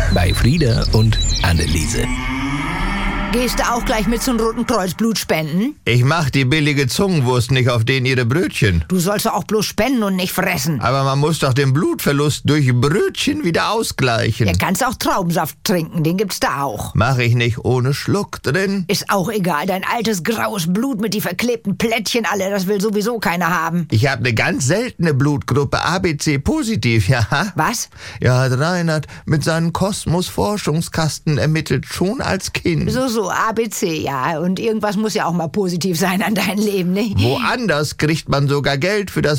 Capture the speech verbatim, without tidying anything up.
bei Frieda und Anneliese. Gehst du auch gleich mit zum Roten Kreuz Blut spenden? Ich mach die billige Zungenwurst nicht auf den ihre Brötchen. Du sollst doch auch bloß spenden und nicht fressen. Aber man muss doch den Blutverlust durch Brötchen wieder ausgleichen. Ja, kannst auch Traubensaft trinken, den gibt's da auch. Mach ich nicht ohne Schluck drin? Ist auch egal, dein altes graues Blut mit die verklebten Plättchen alle, das will sowieso keiner haben. Ich habe eine ganz seltene Blutgruppe, A B C positiv, ja. Was? Ja, hat Reinhard mit seinem Kosmos-Forschungskasten ermittelt, schon als Kind. So, so, A B C, ja. Und irgendwas muss ja auch mal positiv sein an deinem Leben, ne? Woanders kriegt man sogar Geld für das